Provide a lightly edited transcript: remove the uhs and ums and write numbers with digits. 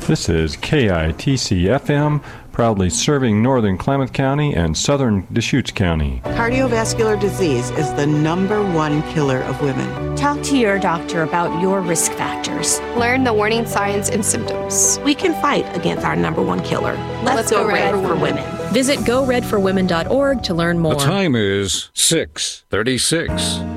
This is KITC-FM, proudly serving northern Klamath County and southern Deschutes County. Cardiovascular disease is the #1 killer of women. Talk to your doctor about your risk factors. Learn the warning signs and symptoms. We can fight against our #1 killer. Let's go red for women. Visit GoRedForWomen.org to learn more. The time is 6:36.